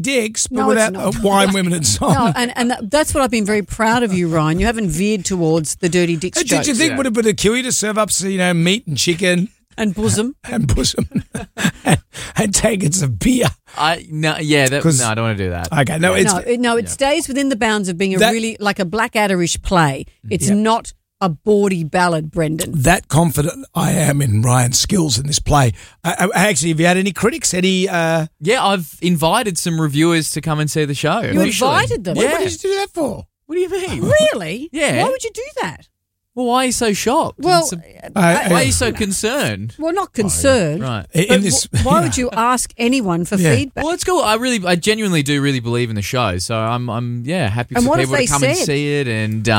dicks, but No, without it's not. wine, women, and song. No, and that's what I've been very proud of you, Ryan. You haven't veered towards the dirty dicks Did jokes. you think would have been a cue to serve up, meat and chicken And bosom. and bosom and tankers of beer? No, I don't want to do that. Okay, no, It stays within the bounds of being really like a Blackadder-ish play. It's not a bawdy ballad, Brendan. That confident I am in Ryan's skills in this play. Actually, have you had any critics? Yeah, I've invited some reviewers to come and see the show. You invited them? What did you do that for? What do you mean? Really? Yeah. Why would you do that? Well, why are you so shocked? Well, why are you so concerned? Well, not concerned. Right. But why would you ask anyone for feedback? Well, it's cool. I genuinely do really believe in the show, so I'm happy for people to come and see it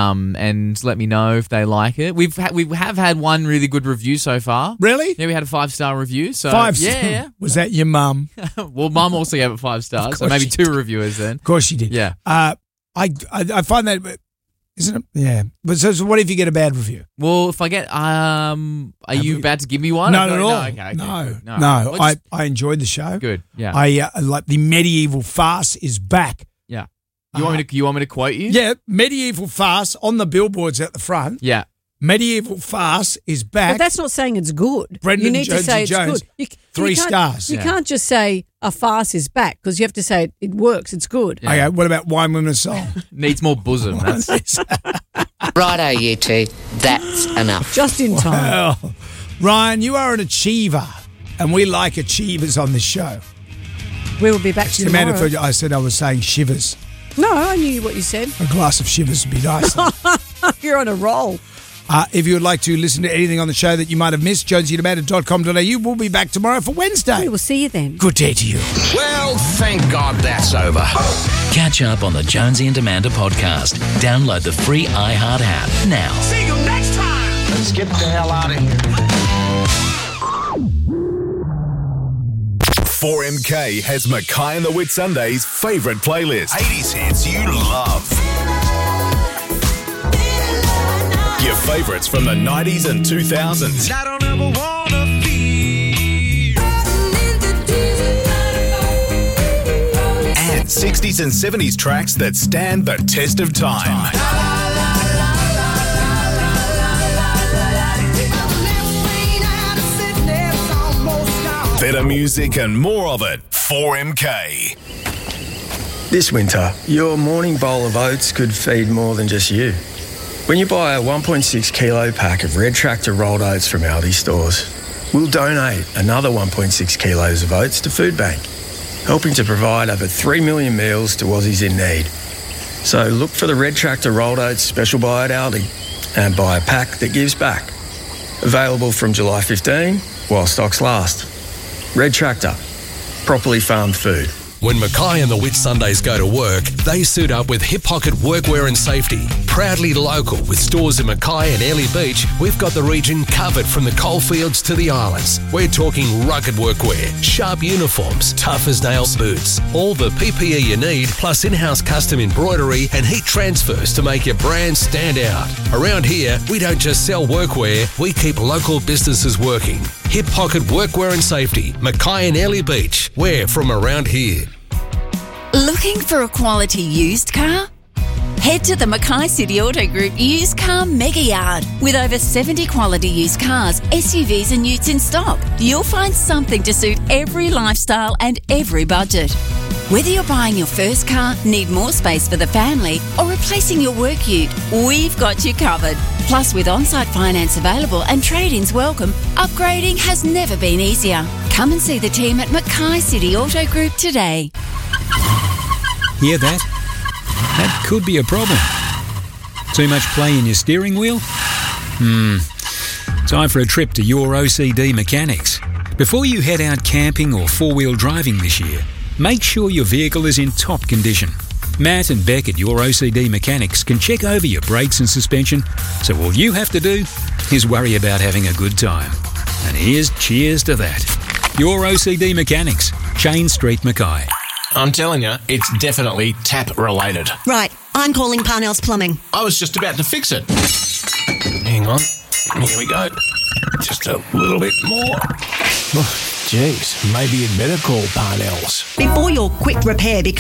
and let me know if they like it. We have had one really good review so far. Really? Yeah, we had a 5-star review. So 5 stars? Yeah. Was that your mum? Well, Mum also gave it 5 stars, so maybe 2 reviewers then. Of course she did. Yeah. I find that. Isn't it? Yeah. But so what if you get a bad review? Well, if I get, are you about to give me one? Not at all. Okay. No. I enjoyed the show. Good. Yeah. I like the medieval farce is back. Yeah. You want me to quote you? Yeah. Medieval farce on the billboards at the front. Yeah. Medieval farce is back. But that's not saying it's good. Brendan you need Jonesy to say it's Jones, good. 3 stars. You can't just say a farce is back because you have to say it works. It's good. Yeah. Okay. What about wine, women, and song? Needs more bosom. That's Righto, you two. That's enough. Just in time. Well, Ryan, you are an achiever, and we like achievers on this show. We will be back tomorrow. Amanda, I said I was saying shivers. No, I knew what you said. A glass of shivers would be nice. You're on a roll. If you would like to listen to anything on the show that you might have missed, jonesyandamanda.com.au. We'll be back tomorrow for Wednesday. We will see you then. Good day to you. Well, thank God that's over. Catch up on the Jonesy and Amanda podcast. Download the free iHeart app now. See you next time. Let's get the hell out of here. 4MK has Mackay and the Whitsundays' favourite playlist. 80s hits you love. Your favourites from the 90s and 2000s. I don't ever wanna feel. And 60s and 70s tracks that stand the test of time. Better music and more of it. 4MK. This winter, your morning bowl of oats could feed more than just you. When you buy a 1.6 kilo pack of Red Tractor rolled oats from Aldi stores, we'll donate another 1.6 kilos of oats to Food Bank, helping to provide over 3 million meals to Aussies in need. So look for the Red Tractor rolled oats special buy at Aldi and buy a pack that gives back. Available from July 15 while stocks last. Red Tractor, properly farmed food. When Mackay and the Whitsundays go to work, they suit up with Hip Pocket Workwear and Safety. Proudly local with stores in Mackay and Airlie Beach, we've got the region covered from the coalfields to the islands. We're talking rugged workwear, sharp uniforms, tough as nails boots, all the PPE you need, plus in-house custom embroidery and heat transfers to make your brand stand out. Around here, we don't just sell workwear, we keep local businesses working. Hip Pocket Workwear and Safety, Mackay and Airlie Beach. We're from around here. Looking for a quality used car? Head to the Mackay City Auto Group Used Car Mega Yard. With over 70 quality used cars, SUVs and utes in stock, you'll find something to suit every lifestyle and every budget. Whether you're buying your first car, need more space for the family, or replacing your work ute, we've got you covered. Plus, with on-site finance available and trade-ins welcome, upgrading has never been easier. Come and see the team at Mackay City Auto Group today. Hear that? That could be a problem. Too much play in your steering wheel? Time for a trip to your OCD Mechanics. Before you head out camping or four-wheel driving this year, make sure your vehicle is in top condition. Matt and Beck at Your OCD Mechanics can check over your brakes and suspension, so all you have to do is worry about having a good time. And here's cheers to that. Your OCD Mechanics, Chain Street, Mackay. I'm telling you, it's definitely tap related. Right, I'm calling Parnell's Plumbing. I was just about to fix it. Hang on. Here we go. Just a little bit more. Geez, maybe you'd better call Parnell's. Before your quick repair